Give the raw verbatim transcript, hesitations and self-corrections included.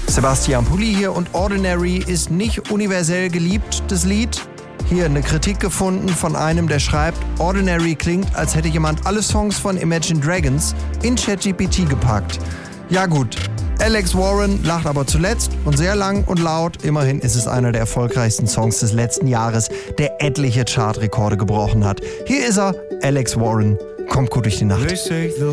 Sebastian Pulli hier und Ordinary ist nicht universell geliebt, das Lied. Hier eine Kritik gefunden von einem, der schreibt, Ordinary klingt, als hätte jemand alle Songs von Imagine Dragons in ChatGPT gepackt. Ja gut, Alex Warren lacht aber zuletzt und sehr lang und laut. Immerhin ist es einer der erfolgreichsten Songs des letzten Jahres, der etliche Chartrekorde gebrochen hat. Hier ist er, Alex Warren. Kommt gut durch die Nacht.